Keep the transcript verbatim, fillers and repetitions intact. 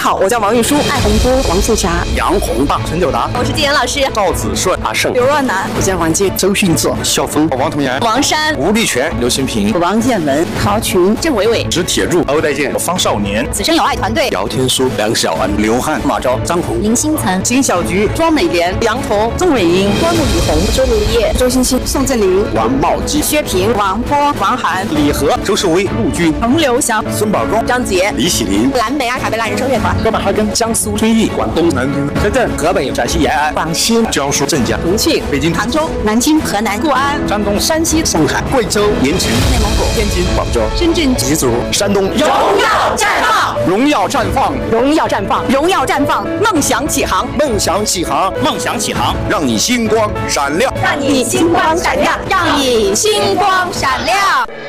好，我叫王玉书，艾洪波、王素霞、 杨宏大、陈九达， 我是纪言老师， 赵子顺、阿胜、 刘若男， 我叫王健、 周迅智、肖峰、王童言、 王珊、 吴立全、刘新平、 王建文、陶群、 郑伟伟、 史铁柱、欧代健、方少年、 此生有爱团队、 姚天书、梁小安、刘汉、马昭、张红、 林星岑、 金小菊、庄美莲、杨彤、宋伟英、关慕雨红、周如叶、周欣欣、宋振林、 王茂基、 薛平、王波、王涵、 李和、周世威、陆军、 彭刘翔、 孙宝忠、 张杰、 李喜林、 蓝莓阿卡贝拉人声乐团、 哥本哈根、江苏遵义、广东南京、深圳、河北、陕西延安、 广西、 江苏镇江、 重庆、 北京、 杭州、 南京、 河南、 固安、 山东、 山西、 上海、贵州、延庆、 内蒙古、 天津、广州、 深圳、 吉族、山东。 荣耀绽放， 荣耀绽放， 荣耀绽放，荣耀绽放，梦想起航， 梦想起航， 梦想起航， 让你星光闪亮， 让你星光闪亮，让你星光闪亮。